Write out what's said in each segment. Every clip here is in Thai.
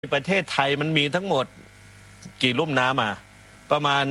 ประเทศไทยมันมีทั้งหมดกี่ลุ่มน้ำประมาณ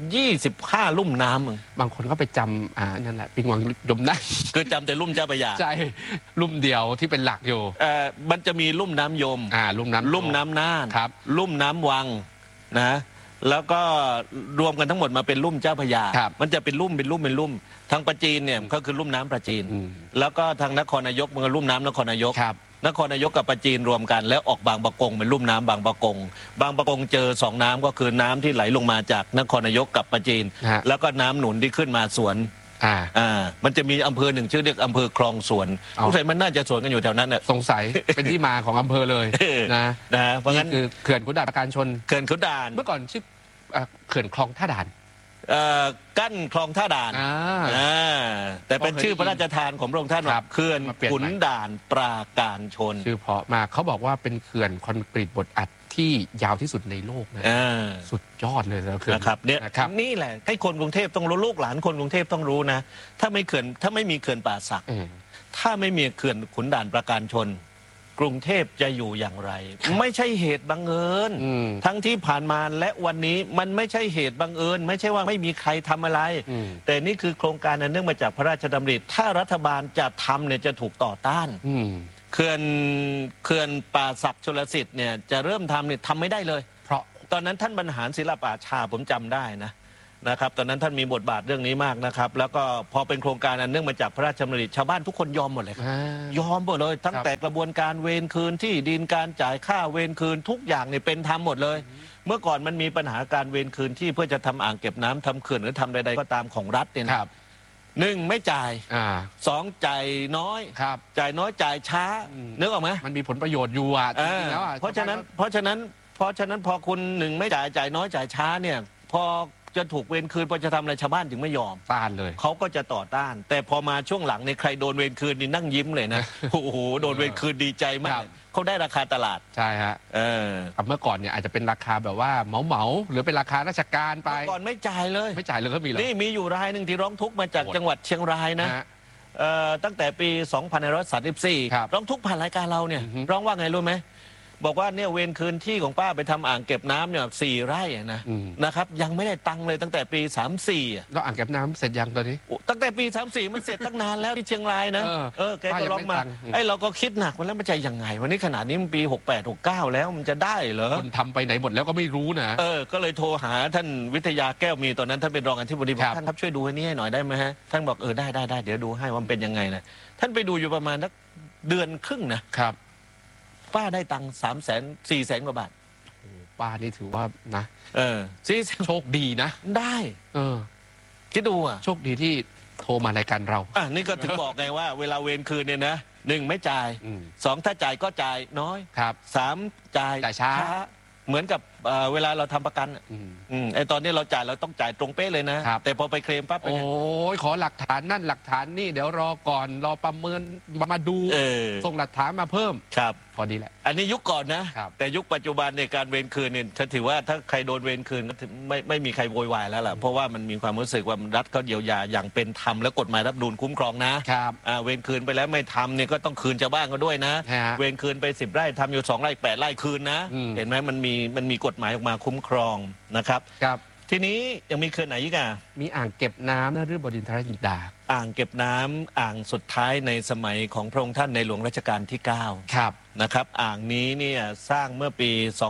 25ลุ่มน้ำบางคนก็ไปจำนั่นแหละปิงวังยมนะคือจำแต่ลุ่มเจ้าพระยาใช่ลุ่มเดียวที่เป็นหลักอยู่มันจะมีลุ่มน้ำยมลุ่มน้ำน่านครับลุ่มน้ำวังนะแล้วก็รวมกันทั้งหมดมาเป็นลุ่มเจ้าพระยามันจะเป็นลุ่มทางปราจีนเนี่ยก็คือลุ่มน้ำปราจีนแล้วก็ทางนครนายกมันก็ลุ่มน้ำนครนายกนครนายกกับปราจีนรวมกันแล้วออกบางปะกงเป็นลุ่มน้ำบางปะกงเจอ2น้ำก็คือน้ำที่ไหลลงมาจากนครนายกกับปราจีนแล้วก็น้ำหนุนที่ขึ้นมาสวนมันจะมีอำเภอหนึ่งชื่อเรียกอำเภอคลองสวนสงสัยมันน่าจะสวนกันอยู่แถวนั้นน่ะสงสัยเป็นที่มาของอำเภอเลยนะเพราะงั้นคือเขื่อนขุนด่านประการชนเขื่อนขุนด่านเมื่อก่อนชื่อเขื่อนคลองท่าด่านกั้นคลองท่าด่านแต่เป็นชื่อพระราชทานของพระองค์ท่านเขื่อนขุนด่านปราการชนชื่อเพราะมากเขาบอกว่าเป็นเขื่อนคอนกรีตบดอัดที่ยาวที่สุดในโลกนะสุดยอดเลยนะครับเนี่ยนี่แหละให้คนกรุงเทพต้องรู้ลูกหลานคนกรุงเทพต้องรู้นะถ้าไม่มีเขื่อนป่าสักถ้าไม่มีเขื่อนขุนด่านปราการชนกรุงเทพจะอยู่อย่างไรไม่ใช่เหตุบังเอิญทั้งที่ผ่านมาและวันนี้มันไม่ใช่เหตุบังเอิญไม่ใช่ว่าไม่มีใครทำอะไรแต่นี่คือโครงการอันเนื่องมาจากพระราชดำริถ้ารัฐบาลจะทำเนี่ยจะถูกต่อต้านเขื่อนป่าศักดิ์ชลสิทธิ์เนี่ยจะเริ่มทำเนี่ยทำไม่ได้เลยเพราะตอนนั้นท่านบรรหารศิลปาชาผมจำได้นะครับตอนนั้นท่านมีบทบาทเรื่องนี้มากนะครับแล้วก็พอเป็นโครงการอันเนื่องมาจากพระราชดำริชาวบ้านทุกคนยอมหมดเลยยอมหมดเลยตั้งแต่กระบวนการเวรคืนที่ดินการจ่ายค่าเวรคืนทุกอย่างเนี่ยเป็นธรรมหมดเลยเมื่อก่อนมันมีปัญหาการเวรคืนที่เพื่อจะทำอ่างเก็บน้ำทำเขื่อนหรือทำใดๆก็ตามของรัฐเนี่ยหนึ่งไม่จ่าย2จ่ายน้อยจ่ายน้อยจ่ายช้านึกออกไหมมันมีผลประโยชน์อยู่จริงๆแล้วเพราะฉะนั้นพอคุณหนึ่งไม่จ่ายน้อยจ่ายช้าเนี่ยพอจะถูกเวรคืนพอจะทำอะไรชาวบ้านถึงไม่ยอมต้านเลยเขาก็จะต่อต้านแต่พอมาช่วงหลังในใครโดนเวรคืนนี่นั่งยิ้มเลยนะโอ้โหโดนเวรคืนดีใจมากเขาได้ราคาตลาดใช่ฮะเมื่อก่อนเนี่ยอาจจะเป็นราคาแบบว่าเหมาหรือเป็นราคาราชการไปก่อนไม่จ่ายเลยก็มีเลยนี่มีอยู่รายหนึ่งที่ร้องทุกข์มาจากจังหวัดเชียงรายนะตั้งแต่ปี2534ร้องทุกข์ผ่านรายการเราเนี่ยร้องว่าไงรู้ไหมบอกว่าเนี่ยเวรคืนที่ของป้าไปทำอ่างเก็บน้ำเนี่ย4 ไร่นะครับยังไม่ได้ตังค์เลยตั้งแต่ปี34 แล้วอ่างเก็บน้ำเสร็จยังตอนนี้ตั้งแต่ปี34มันเสร็จตั้งนานแล้วที่เชียงรายนะแกก็ร้องมาเราก็คิดหนักมันแล้วมันจะยังไงวันนี้ขนาดนี้มันปี68 69แล้วมันจะได้เหรอคนทำไปไหนหมดแล้วก็ไม่รู้นะก็เลยโทรหาท่านวิทยาแก้วมีตอนนั้นท่านเป็นรองอธิบดีบอกท่านครับช่วยดูให้นี่ให้หน่อยได้ไหมฮะท่านบอกได้เดี๋ยวดูให้ว่ามันเป็นยังไงนะท่านไปดูอยู่ประมาณนักเดือนครึ่งนะครับป้าได้ตังค์400,000 กว่าบาทป้านี่ถือว่านะโชคดีนะได้คิดดูโชคดีที่โทรมารายการเรานี่ก็ถึงบอกไงว่าเวลาเวรคืนเนี่ยนะ1ไม่จ่าย2ถ้าจ่ายก็จ่ายน้อย3จ่ายช้าเหมือนกับเวลาเราทำประกันไอตอนนี้เราต้องจ่ายตรงเป๊ะเลยนะแต่พอไปเคลมปั๊บโอ้ยขอหลักฐานนั่นหลักฐานนี่เดี๋ยวรอก่อนรอประเมินมาดูส่งหลักฐานมาเพิ่มพอดีแหละอันนี้ยุคก่อนนะแต่ยุคปัจจุบันในการเวรคืนเนี่ยฉันถือว่าถ้าใครโดนเวรคืนก็ไม่มีใครโวยวายแล้วล่ะเพราะว่ามันมีความรู้สึกว่ารัฐเขาเยียวยาอย่างเป็นธรรมและกฎหมายรัฐธรรมนูญคุ้มครองนะเวรคืนไปแล้วไม่ทำเนี่ยก็ต้องคืนชาวบ้านเขาด้วยนะเวรคืนไป10 ไร่ทำอยู่2 ไร่8 ไร่คืนนะเห็นไหมมันมีกฎหมายออกมาคุ้มครองนะครับทีนี้ยังมีเขื่อนไหนอีกมีอ่างเก็บน้ำนฤบดินทรจินดาอ่างเก็บน้ำอ่างสุดท้ายในสมัยของพระองค์ท่านในหลวงรัชกาลที่9นะครับอ่างนี้เนี่ยสร้างเมื่อปี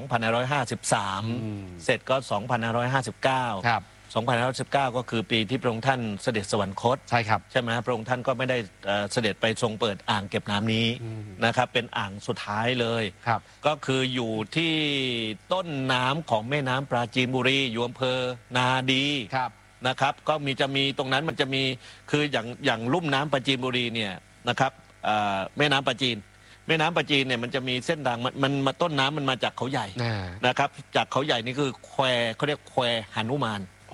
2553เสร็จก็2559 2519ก็คือปีที่พระองค์ท่านเสด็จสวรรคตใช่ไหมพระองค์ท่านก็ไม่ได้เสด็จไปทรงเปิดอ่างเก็บน้ำนี้นะครับเป็นอ่างสุดท้ายเลยก็คืออยู่ที่ต้นน้ำของแม่น้ำปราจีนบุรีอยู่อำเภอนาดีนะครับก็จะมีตรงนั้นมันจะมีคืออย่างลุ่มน้ำปราจีนบุรีเนี่ยนะครับแม่น้ำปราจีนเนี่ยมันจะมีเส้นทางมันมาต้นน้ำมันมาจากเขาใหญ่นะครับจากเขาใหญ่นี่คือแควเขาเรียกแควหนุมาน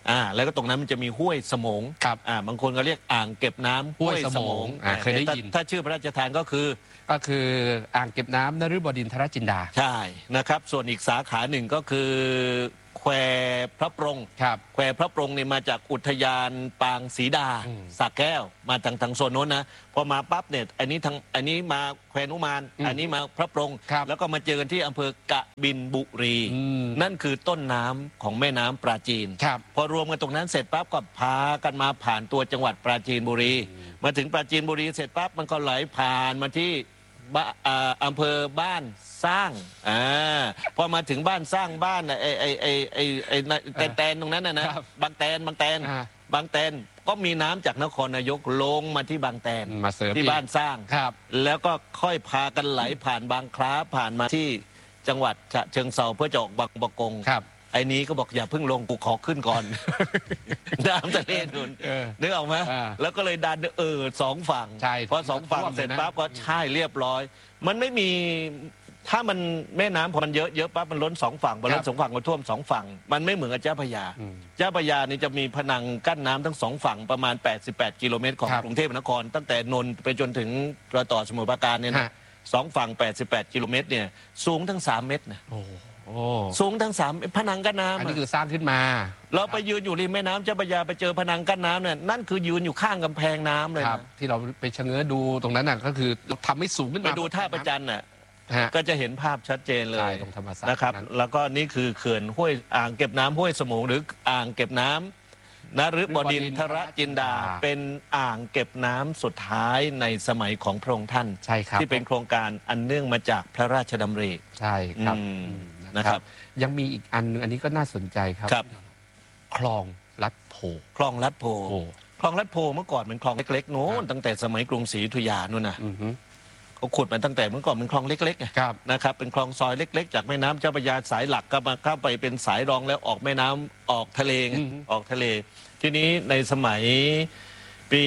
แล้วก็ตรงนั้นมันจะมีห้วยสมงบางคนก็เรียกอ่างเก็บน้ำห้วยสมงเคยได้ยินถ้าชื่อพระราชทานก็คืออ่างเก็บน้ำนฤบดินทรจินดาใช่นะครับส่วนอีกสาขาหนึ่งก็คือแควพระปรงแควพระปรงเนี่ยมาจากอุทยานปางศรีดาสระแก้วมาทางโซนโน้นนะพอมาปั๊บเนี่ยอันนี้มาแควนุมานอันนี้มาพระปรงแล้วก็มาเจอกันที่อำเภอกบินบุรีนั่นคือต้นน้ำของแม่น้ำปราจีนพอรวมกันตรงนั้นเสร็จปั๊บก็พากันมาผ่านตัวจังหวัดปราจีนบุรีมาถึงปราจีนบุรีเสร็จปั๊บมันก็ไหลผ่านมาที่อำเภอบ้านสร้างพอมาถึงบ้านสร้างบ้านแตนตรงนั้นนะบางแตนก็มีน้ำจากนครนายกลงมาที่บางแตนที่บ้านสร้างแล้วก็ค่อยพากันไหลผ่านบางคล้าผ่านมาที่จังหวัดฉะเชิงเทราเพื่อจะออกบางปะกงไอ้นี้ก็บอกอย่าเพิ่งลงกูขอขึ้นก่อนน้ำทะเลนุนนึกออกไหมแล้วก็เลยดันสองฝั่งพอสองฝั่งเสร็จปั๊บก็ใช่เรียบร้อยมันไม่มีถ้ามันแม่น้ำพอมันเยอะปั๊บมันล้นสองฝั่งพอล้นสองฝั่งก็ท่วมสองฝั่งมันไม่เหมือนกับเจ้าพระยาเจ้าพระยานี่จะมีผนังกั้นน้ำทั้งสองฝั่งประมาณ88กิโลเมตรของกรุงเทพมหานครตั้งแต่นนท์ไปจนถึงรอยต่อสมุทรปราการเนี่ยนะสองฝั่ง88กิโลเมตรเนี่ยสูงทั้ง3 เมตรนะสูงทั้ง3ผนังกั้นน้ำอันนี้คือสร้างขึ้นมาเราไปยืนอยู่ริมแม่น้ำเจ้าพระยาไปเจอผนังกั้นน้ำเนี่ยนั่นคือยืนอยู่ข้างกำแพงน้ำเลยนะที่เราไปชะเง้อดูตรงนั้นน่ะก็คือทำให้สูงขึ้นมาไปดูท่าประจันน่ะก็จะเห็นภาพชัดเจนเลยนะครับแล้วก็นี่คือเขื่อนห้วยอ่างเก็บน้ำห้วยสมงหรืออ่างเก็บน้ำนฤบดินทรจินดาเป็นอ่างเก็บน้ำสุดท้ายในสมัยของพระองค์ท่านที่เป็นโครงการอันเนื่องมาจากพระราชดำริใช่ครับนะครับยังมีอีกอันนึงอันนี้ก็น่าสนใจครับคลองลัดโพคลองลัดโพคลองลัดโพเมื่อก่อนเป็นคลองเล็กๆโน้นตั้งแต่สมัยกรุงศรีอยุธยานู่นนะเขาขุดมาตั้งแต่เมื่อก่อนเป็นคลองเล็กๆนะครับเป็นคลองซอยเล็กๆจากแม่น้ำเจ้าพระยาสายหลักก็มาเข้าไปเป็นสายรองแล้วออกแม่น้ำออกทะเลออกทะเลทีนี้ในสมัยปี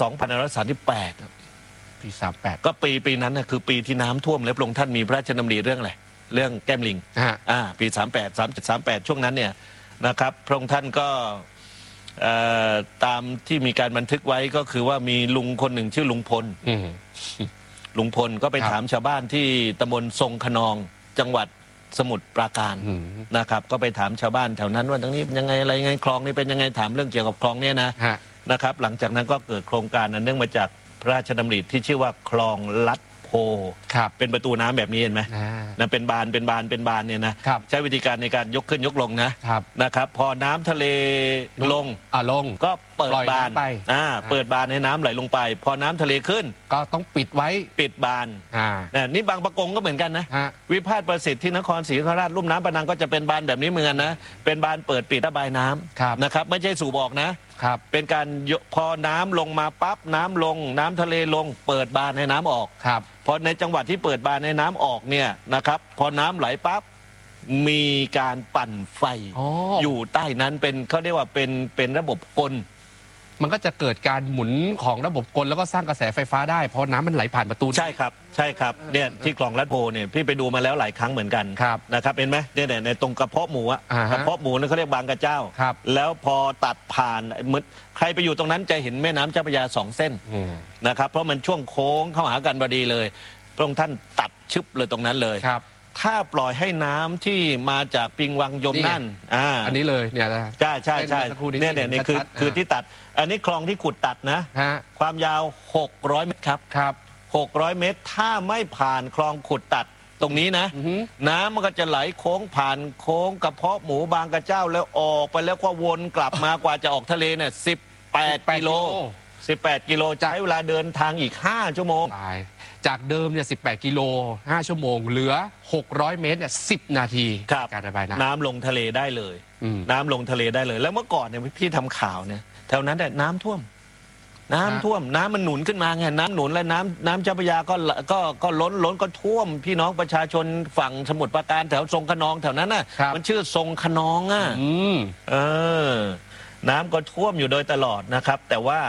2538 ปี38 ก็ปีนั้นนะคือปีที่น้ำท่วมแล้วพระองค์ท่านมีพระราชดำริเรื่องอะไรเรื่องแก้มลิงปี38 ช่วงนั้นเนี่ยนะครับพระองค์ท่านก็ตามที่มีการบันทึกไว้ก็คือว่ามีลุงคนหนึ่งชื่อลุงพลก็ไปถามชาวบ้านที่ตำบลทรงขนองจังหวัดสมุทรปราการนะครับก็ไปถามชาวบ้านแถวนั้นว่าตรงนี้ยังไงอะไรไงคลองนี้เป็นยังไงถามเรื่องเกี่ยวกับคลองเนี่ยนะครับหลังจากนั้นก็เกิดโครงการนั้นเนื่องมาจากพระราชดำริที่ชื่อว่าคลองลัดโพเป็นประตูน้ำแบบนี้เห็นไหมนะเป็นบานเนี่ยนะใช้วิธีการในการยกขึ้นยกลงนะครับพอน้ำทะเลลงก็เปิดบานเปิดบานให้น้ำไหลลงไปพอน้ำทะเลขึ้นก็ต้องปิดไว้ปิดบานนี่บางปะกงก็เหมือนกันนะวิพาทประสิทธิ์ที่นครศรีธรรมราชลุ่มน้ำปะนังก็จะเป็นบานแบบนี้เหมือนกันนะเป็นบานเปิดปิดระบายน้ำนะครับไม่ใช่สูบออกนะเป็นการพอน้ำลงมาปั๊บน้ำลงน้ำทะเลลงเปิดบานให้น้ำออกพอในจังหวัดที่เปิดบานให้น้ำออกเนี่ยนะครับพอน้ำไหลปั๊บมีการปั่นไฟอยู่ใต้นั้นเป็นเขาเรียกว่าเป็นระบบกลมันก็จะเกิดการหมุนของระบบกลแล้วก็สร้างกระแสไฟฟ้าได้เพราะน้ำมันไหลผ่านประตูใช่ครับเนี่ยที่คลองลัดโพเนี่ยพี่ไปดูมาแล้วหลายครั้งเหมือนกันนะครับเห็นไหมเนี่ยในตรงกระเพาะหมูกระเพาะหมูนั่นเขาเรียกบางกระเจ้าแล้วพอตัดผ่านมืดใครไปอยู่ตรงนั้นจะเห็นแม่น้ำเจ้าพระยา2 เส้นนะครับเพราะมันช่วงโค้งเข้าหากันพอดีเลยพระองค์ท่านตัดชึบเลยตรงนั้นเลยถ้าปล่อยให้น้ำที่มาจากปิงวังยมนั่นอันนี้เลยเนี่ยนะใช่เนี่ยนี่คือที่ตัดอันนี้คลองที่ขุดตัดนะความยาว600 เมตรครับ600 เมตรถ้าไม่ผ่านคลองขุดตัดตรงนี้นะน้ำมันก็จะไหลโค้งผ่านโค้งกระเพาะหมูบางกระเจ้าแล้วออกไปแล้วก็วนกลับมากว่าจะออกทะเลเนี่ย18 กิโลใช้เวลาเดินทางอีก5 ชั่วโมงจากเดิมเนี่ย18 กิโล5 ชั่วโมงเหลือ600 เมตรเนี่ย10 นาทีการระบายน้ำลงทะเลได้เลยน้ำลงทะเลได้เลยแล้วเมื่อก่อนเนี่ยพี่ทำข่าวเนี่ยแถวนั้นแต่น้ำท่วมน้ำมันหนุนขึ้นมาไงน้ำหนุนและน้ำเจ้าพระยาก็ล้นก็ท่วมพี่น้องประชาชนฝั่งสมุทรปราการแถวทรงขนองแถวนั้นน่ะมันชื่อทรงขนองน้ำก็ท่วมอยู่โดยตลอดนะครับแต่ว่า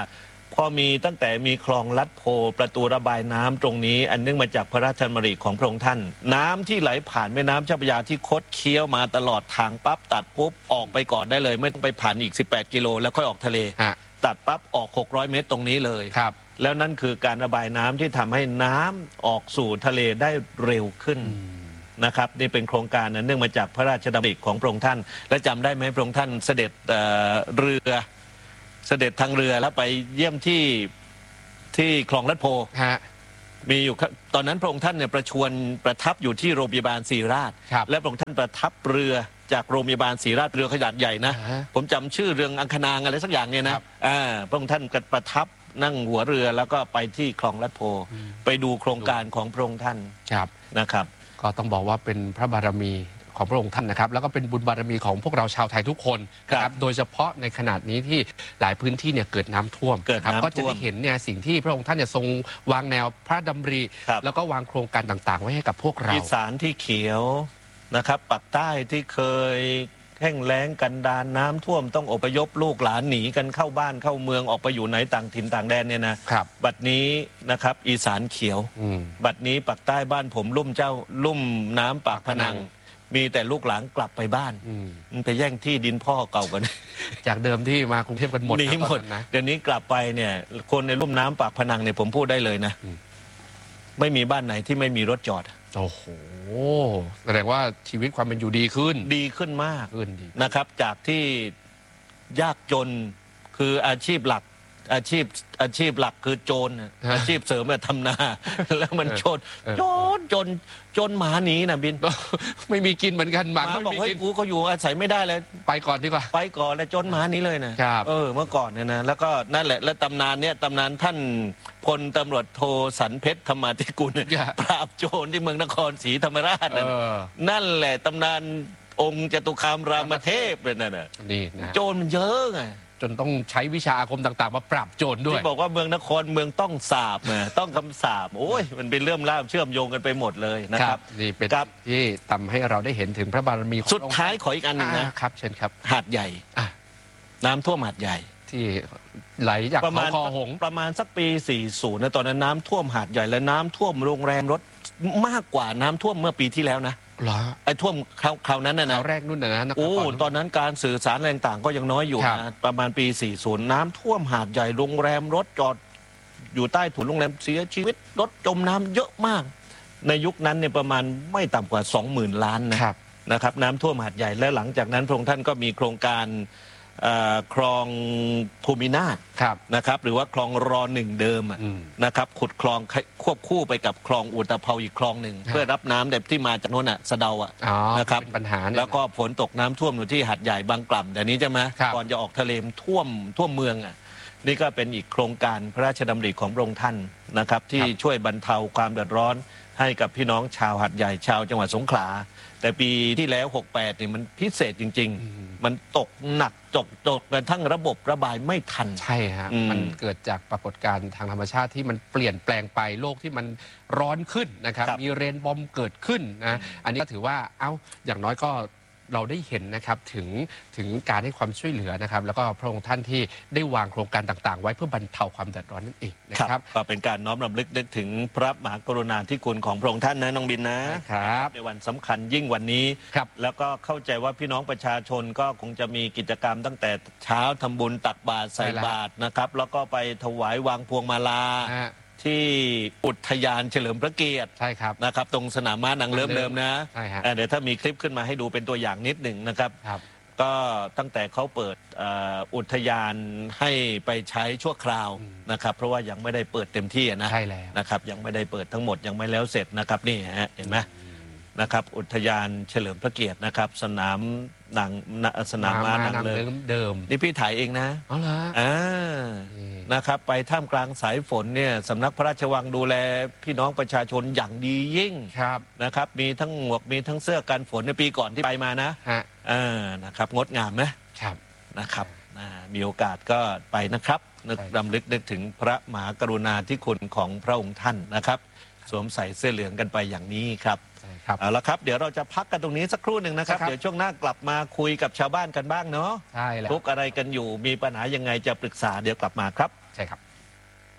พอมีตั้งแต่มีคลองลัดโพประตูระบายน้ำตรงนี้อันเนื่องมาจากพระราชดำริของพระองค์ท่านน้ำที่ไหลผ่านแม่น้ำเจ้าพระยาที่คดเคี้ยวมาตลอดทางปั๊บตัดปุ๊บออกไปก่อนได้เลยไม่ต้องไปผ่านอีก18กิโลแล้วค่อยออกทะเลตัดปั๊บออก600เมตรตรงนี้เลยครับแล้วนั่นคือการระบายน้ำที่ทำให้น้ำออกสู่ทะเลได้เร็วขึ้นนะครับนี่เป็นโครงการนั้นเนื่องมาจากพระราชดำริของพระองค์ท่านและจำได้ไหมพระองค์ท่านเสด็จเรือเสด็จทางเรือแล้วไปเยี่ยมที่คลองลัดโพมีอยู่ตอนนั้นพระองค์ท่านเนี่ยประทับอยู่ที่โรงพยาบาลศรีราชและพระองค์ท่านประทับเรือจากโรงพยาบาลศรีราชเรือขนาดใหญ่นะผมจำชื่อเรืออังคณางอะไรสักอย่างเนี่ยนะพระองค์ท่านประทับนั่งหัวเรือแล้วก็ไปที่คลองลัดโพไปดูโครงการของพระองค์ท่านนะครับก็ต้องบอกว่าเป็นพระบารมีของพระองค์ท่านนะครับแล้วก็เป็นบุญบารมีของพวกเราชาวไทยทุกคนนะครับโดยเฉพาะในขนาดนี้ที่หลายพื้นที่เนี่ยเกิดน้ำท่วมก็จะได้เห็นเนี่ยสิ่งที่พระองค์ท่านเนี่ยทรงวางแนวพระดำริแล้วก็วางโครงการต่างๆไว้ให้กับพวกเราอีสานที่เขียวนะครับปักใต้ที่เคยแห้งแล้งกันดารน้ำท่วมต้องอพยพลูกหลานหนีกันเข้าบ้านเข้าเมืองออกไปอยู่ไหนต่างถิ่นต่างแดนเนี่ยนะบัดนี้นะครับอีสานเขียวบัดนี้ปักใต้บ้านผมลุ่มน้ำปากพนังมีแต่ลูกหลานกลับไปบ้านมันไปแย่งที่ดินพ่อเก่ากันจากเดิมที่มากรุงเทพกันหมดนี้หมดนะเดี๋ยวนี้กลับไปเนี่ยคนในลุ่มน้ำปากพนังเนี่ยผมพูดได้เลยนะไม่มีบ้านไหนที่ไม่มีรถจอดโอ้โหแสดงว่าชีวิตความเป็นอยู่ดีขึ้นมากนะครับจากที่ยากจนคืออาชีพหลักคือโจรอาชีพเสริมแบบทำนาแล้วมันจนหมาหนีนะบินไม่มีกินเหมือนกันหมาบอกเฮ้ยกูก็อยู่อาศัยไม่ได้เลยไปก่อนดีกว่าไปก่อนแล้วจนหมานี้เลยนะเมื่อก่อนเนี่ยนะแล้วก็นั่นแหละแล้วตำนานท่านพลตำรวจโทสันเพชรธรรมาธิกุลปราบโจรที่เมืองนครศรีธรรมราชนั่นแหละตำนานองค์จตุคามรามเทพเลยนั่นน่ะโจรมันเยอะไงจนต้องใช้วิชาอาคมต่างๆมาปราบโจรด้วยที่บอกว่าเมืองนครเมืองต้องสาบต้องคำสาบโอ้ยมันเป็นเรื่องเล่าเชื่อมโยงกันไปหมดเลยนะครับนี่เป็นที่ทำให้เราได้เห็นถึงพระบารมีสุดท้ายขออีกอันหนึ่งนะครับเช่นครับหาดใหญ่น้ำท่วมหาดใหญ่ที่ไหลจากเขาคอหงประมาณสักปี40นะตอนนั้นน้ำท่วมหาดใหญ่และน้ำท่วมโรงแรมรถมากกว่าน้ำท่วมเมื่อปีที่แล้วนะไอ้ท่วมคราวนั้นนะแรกนู่นนะโอ้ตอนนั้นการสื่อสารอะไรต่างก็ยังน้อยอยู่นะประมาณปี40น้ำท่วมหาดใหญ่โรงแรมรถจอดอยู่ใต้ถุนโรงแรมเสียชีวิตรถจมน้ำเยอะมากในยุคนั้นเนี่ยประมาณไม่ต่ำกว่า 20,000 ล้านนะครับน้ำท่วมหาดใหญ่และหลังจากนั้นพระองค์ท่านก็มีโครงการคลองภูมินาถนะครับหรือว่าคลองร.1 เดิมนะครับขุดคลองควบคู่ไปกับคลองอุตภเปาอีกคลองหนึ่งเพื่อรับน้ำแบบที่มาจากโน่นสะเดานะครับปัญหาแล้วก็ฝนตกน้ำท่วมอยู่ที่หาดใหญ่บางกล่ำแต่นี้ใช่ไหมก่อนจะออกทะเลท่วมเมืองนี่ก็เป็นอีกโครงการพระราชดำริของพระองค์ท่านนะครับที่ช่วยบรรเทาความเดือดร้อนให้กับพี่น้องชาวหาดใหญ่ชาวจังหวัดสงขลาแต่ปีที่แล้ว68นี่มันพิเศษจริงๆมันตกหนักตกกระทั่งระบบระบายไม่ทันใช่ฮะมันเกิดจากปรากฏการณ์ทางธรรมชาติที่มันเปลี่ยนแปลงไปโลกที่มันร้อนขึ้นนะครับมีเรนบอมเกิดขึ้นนะอันนี้ก็ถือว่าอย่างน้อยก็เราได้เห็นนะครับถึงการให้ความช่วยเหลือนะครับแล้วก็พระองค์ท่านที่ได้วางโครงการต่างๆไว้เพื่อบรรเทาความเดือดร้อนนั่นเองนะครับก็เป็นการน้อมรำลึกนึกถึงพระมหากรุณาธิคุณของพระองค์ท่านนะน้องบินนะครับในวันสำคัญยิ่งวันนี้แล้วก็เข้าใจว่าพี่น้องประชาชนก็คงจะมีกิจกรรมตั้งแต่เช้าทำบุญตักบาตรใส่บาตรนะครับแล้วก็ไปถวายวางพวงมาลาที่อุทยานเฉลิมพระเกียรติใช่ครับนะครับตรงสนามม้านางเลิ้มเดิมนะเดี๋ยวถ้ามีคลิปขึ้นมาให้ดูเป็นตัวอย่างนิดหนึ่งนะครับก็ตั้งแต่เขาเปิดอุทยานให้ไปใช้ชั่วคราวนะครับเพราะว่ายังไม่ได้เปิดเต็มที่นะใช่แล้วนะครับยังไม่ได้เปิดทั้งหมดยังไม่แล้วเสร็จนะครับนี่ฮะเห็นไหมนะครับอุทยานเฉลิมพระเกียรตินะครับสนามม้านางเลิ้มเดิมนี่พี่ถ่ายเองนะอ๋อเหรอนะครับไปท่ามกลางสายฝนเนี่ยสำนักพระราชวังดูแลพี่น้องประชาชนอย่างดียิ่งนะครับมีทั้งหมวกมีทั้งเสื้อกันฝนในปีก่อนที่ไปมานะนะครับงดงามไหมนะครับมีโอกาสก็ไปนะครับนึกรำลึกนึกถึงพระมหากรุณาธิคุณของพระองค์ท่านนะครับสวมใส่เสื้อเหลืองกันไปอย่างนี้ครับเอาละครับเดี๋ยวเราจะพักกันตรงนี้สักครู่หนึ่งนะครับเดี๋ยวช่วงหน้ากลับมาคุยกับชาวบ้านกันบ้างเนาะใช่แล้วทุกอะไรกันอยู่มีปัญหายังไงจะปรึกษาเดี๋ยวกลับมาครับใช่ครับ